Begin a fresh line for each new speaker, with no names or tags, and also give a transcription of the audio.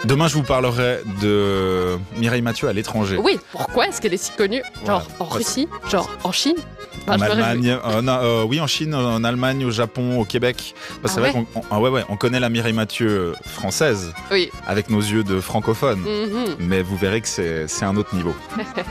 Demain, je vous parlerai de Mireille Mathieu à l'étranger.
Oui, pourquoi est-ce qu'elle est si connue? Genre en Russie? Genre en Chine?
En Allemagne, oui, en Chine, en Allemagne, au Japon, au Québec. C'est vrai qu'on connaît la Mireille Mathieu française,
oui,
avec nos yeux de francophones. Mais vous verrez que c'est un autre niveau.